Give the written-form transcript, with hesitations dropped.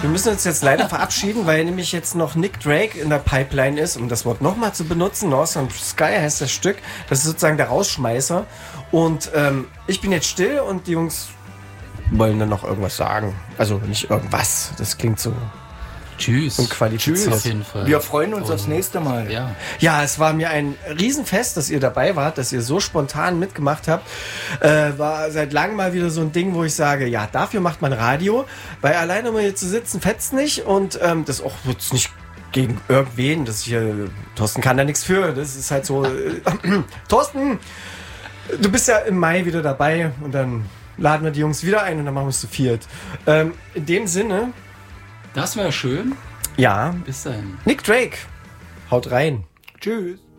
Wir müssen uns jetzt leider verabschieden, weil nämlich jetzt noch Nick Drake in der Pipeline ist, um das Wort nochmal zu benutzen. Northern Sky heißt das Stück. Das ist sozusagen der Rausschmeißer. Und ich bin jetzt still und die Jungs wollen dann noch irgendwas sagen. Also nicht irgendwas. Das klingt so Tschüss. unqualifiziert. Auf jeden Fall. Wir freuen uns aufs nächste Mal. Ja. Ja, es war mir ein Riesenfest, dass ihr dabei wart, dass ihr so spontan mitgemacht habt. War seit langem mal wieder so ein Ding, wo ich sage, ja, dafür macht man Radio, weil alleine immer hier zu sitzen, fetzt nicht und das auch jetzt nicht gegen irgendwen, das hier, Thorsten kann da nichts für, das ist halt so, Thorsten, du bist ja im Mai wieder dabei und dann laden wir die Jungs wieder ein und dann machen wir es zu viert. In dem Sinne, Das wäre schön. ja, Bis dahin. Nick Drake, haut rein. Tschüss.